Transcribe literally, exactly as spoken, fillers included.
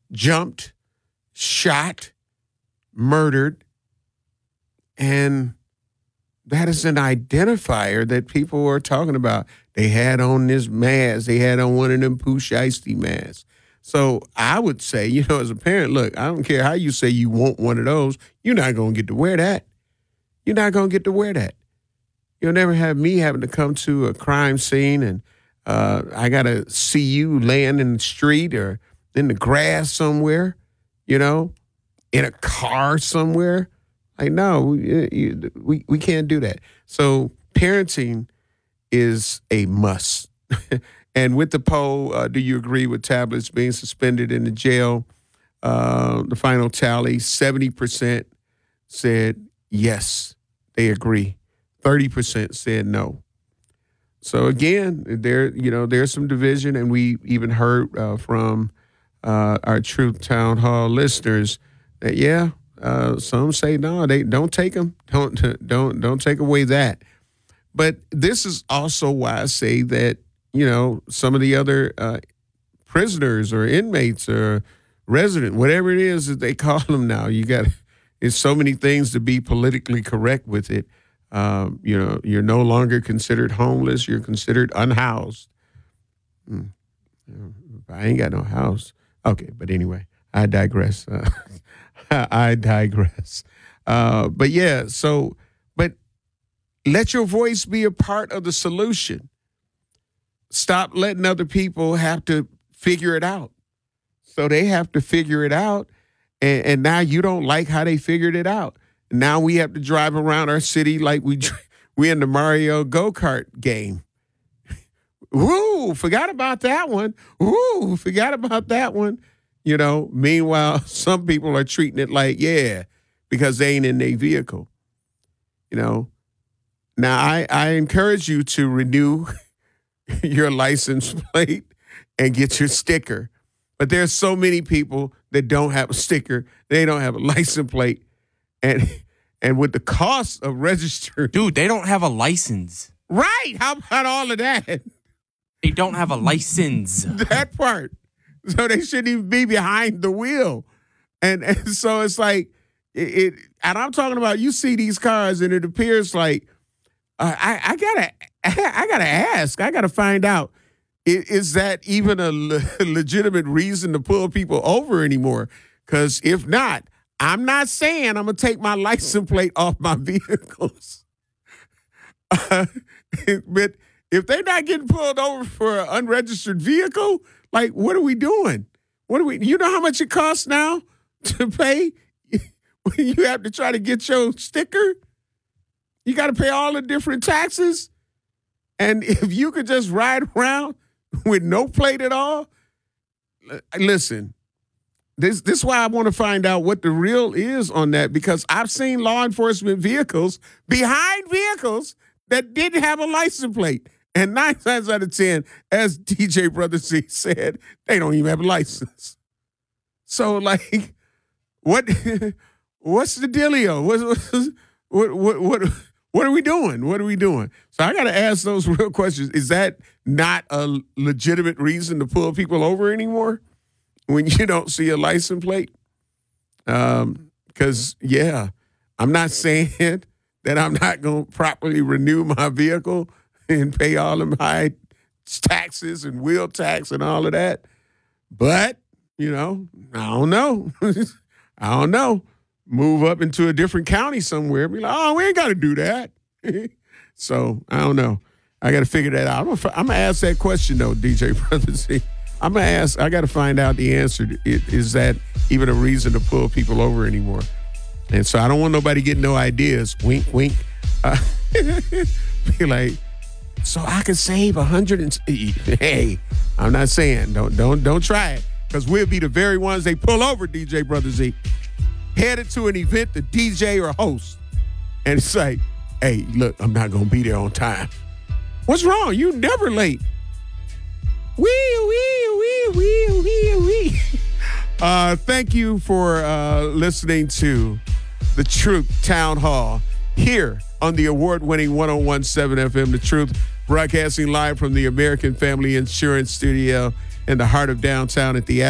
jumped, shot, murdered, and that is an identifier that people are talking about. They had on this mask. They had on one of them Pooh Shiesty masks. So I would say, you know, as a parent, look, I don't care how you say you want one of those. You're not going to get to wear that. You're not going to get to wear that. You'll never have me having to come to a crime scene and uh, I got to see you laying in the street or in the grass somewhere, you know, in a car somewhere. Like, no, we, we, we can't do that. So parenting is a must. And with the poll, uh, do you agree with tablets being suspended in the jail? Uh, the final tally, seventy percent said yes, they agree. thirty percent said no. So again, there, you know, there's some division, and we even heard uh, from uh, our Truth Town Hall listeners that, yeah, uh, some say no, they don't take them, don't don't don't take away that. But this is also why I say that, you know, some of the other uh, prisoners or inmates or resident, whatever it is that they call them now, you got, it's so many things to be politically correct with it. Um, you know, you're no longer considered homeless. You're considered unhoused. Hmm. I ain't got no house. Okay, but anyway, I digress. Uh, I digress. Uh, but yeah, so, but let your voice be a part of the solution. Stop letting other people have to figure it out. So they have to figure it out, and, and now you don't like how they figured it out. Now we have to drive around our city like we we in the Mario go-kart game. Woo, forgot about that one. Woo, forgot about that one. You know, meanwhile, some people are treating it like, yeah, because they ain't in their vehicle. You know, now I, I encourage you to renew your license plate and get your sticker. But there's so many people that don't have a sticker. They don't have a license plate. And and with the cost of registering. Dude, they don't have a license. Right. How about all of that? They don't have a license. That part. So they shouldn't even be behind the wheel. And, and so it's like, it, it, and I'm talking about, you see these cars and it appears like, uh, I, I gotta, I gotta ask, I gotta find out, is, is that even a le- legitimate reason to pull people over anymore? Because if not, I'm not saying I'm going to take my license plate off my vehicles. Uh, but if they're not getting pulled over for an unregistered vehicle, like, what are we doing? What are we, you know how much it costs now to pay when you have to try to get your sticker? You got to pay all the different taxes. And if you could just ride around with no plate at all, listen. This this is why I want to find out what the real is on that, because I've seen law enforcement vehicles behind vehicles that didn't have a license plate. And nine times out of ten, as D J Brother Z said, they don't even have a license. So, like, what what's the dealio? What, what, what, what, what are we doing? What are we doing? So I got to ask those real questions. Is that not a legitimate reason to pull people over anymore? When you don't see a license plate? Um, because, yeah, I'm not saying that I'm not going to properly renew my vehicle and pay all of my taxes and wheel tax and all of that. But, you know, I don't know. I don't know. Move up into a different county somewhere. Be like, oh, we ain't got to do that. So, I don't know. I got to figure that out. I'm going to ask that question, though, D J Brother Z. I'm going to ask, I got to find out the answer. Is that even a reason to pull people over anymore? And so I don't want nobody getting no ideas. Wink, wink. Uh, be like, so I can save a hundred and, hey, I'm not saying, don't, don't, don't try it. Because we'll be the very ones they pull over, D J Brother Z. Headed to an event to D J or host. And it's like, hey, look, I'm not going to be there on time. What's wrong? You never late. Wee, wee, wee, wee, wee, wee. Uh, thank you for uh, listening to The Truth Town Hall here on the award-winning one oh one point seven F M, The Truth, broadcasting live from the American Family Insurance Studio in the heart of downtown at the